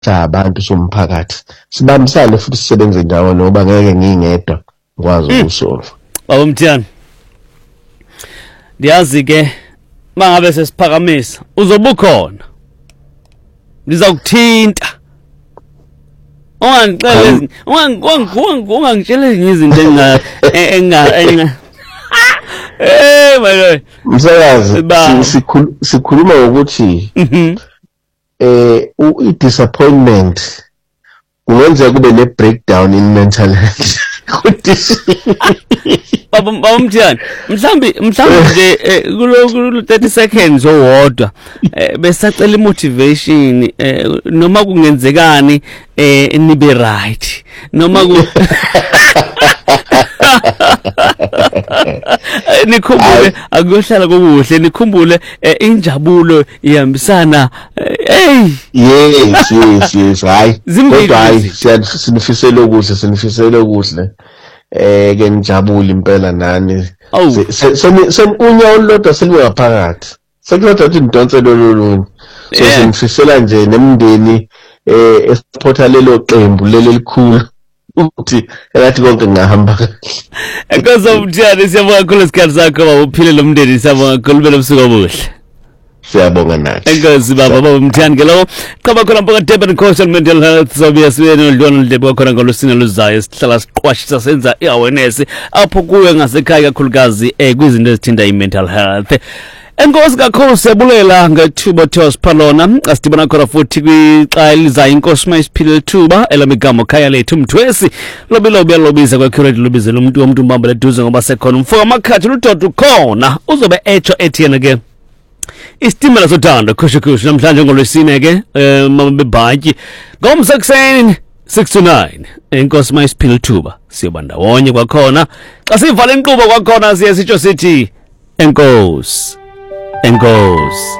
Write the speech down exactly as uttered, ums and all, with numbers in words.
abantu somphakathi sibambisane futhi sisebenze ndawonye ngoba ngeke ngingedwa ngikwazi ukusolve. Baba Mthiyane, ndiyazi ke mangabe sesiphakamisa uzobukhona, ngizakuthinta. Ungangixele ungangitshela ngizinto enga enga enga eh my msakazi sikhuluma ukuthi eh u disappointment kungenzeka kube ne breakdown in mental health. Baba Baba Mthiyane, mhlambi mhlambi nje kulo thirty seconds owodwa besacela motivation noma kungenzekani nibe right noma ku nikhumbule akuyohlala kokuhle, nikhumbule injabulo ihambisana hey yes yes yes hayi kodwa hayi sinifisela okuhle sinifisela okuhle eh ke nijabule impela nani semunya olodwa seliwe ngaphakathi sekulodwa ukuthi nidonse lolunye so sinifisela nje nemndeni eh esupporta lelo qembu lelo likhulu ukuthi elathi konke ngahamba kahle. Enkosi Mthiyane, siyabonga kakhulu isikhathi sakho baba, uphile lo mndeni, siyabonga kakhulu belo busuku obuhle. Siyabonga nathi. Enkosi baba Baba Mthiyane ke lo qhaba khona mpoka Durban Coastal Mental Health sobuya sibe nodlwana lidebo khona ngolosini luzayo sihlala siqwashisa senza iawareness apho kuwe ngasekhaya kakhulukazi eh kwizinto ezithinta i-mental health. Enkosi kakhulu siyabulela ngethuba Thos Palona asidibana khona futhi kwixa elizayo inkosi mayisiphile ithuba elamigamo khaya lethu Mthwesi lobilo buyalobiza kwecurate lobizela umuntu womuntu mbamba leduze ngoba sekhona umfoka amakhathi ludodo khona uzobe echo ethiyena ke istimela sothando khushukhushu namhlanje ngolwesine ke mama bebhatyi ngomsekuseni six to nine enkosi mayisiphile ithuba siyoba ndawonye kwakhona xa sivala inkqubo kwakhona siye sitsho sithi enkosi enkosi.